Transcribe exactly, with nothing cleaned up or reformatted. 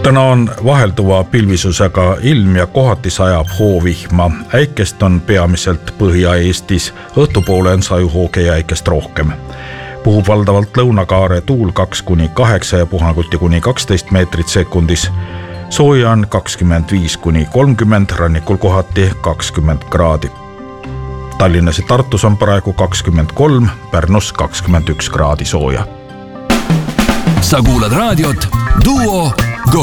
täna on vahelduva pilvisusega ilm ja kohati sajab hoovihma. Äikest on peamiselt Põhja-Eestis, õhtupoole on sajuhooge ja äikest rohkem. Puhub valdavalt lõunakaare tuul kaks kuni kaheksa ja puhanguti kuni kaksteist meetrit sekundis. Sooja on kakskümmend viis kuni kolmkümmend, rannikul kohati kakskümmend kraadi. Tallinnas ja Tartus on praegu kakskümmend kolm, Pärnus kakskümmend üks kraadi sooja. Sa kuulad raadiot Duo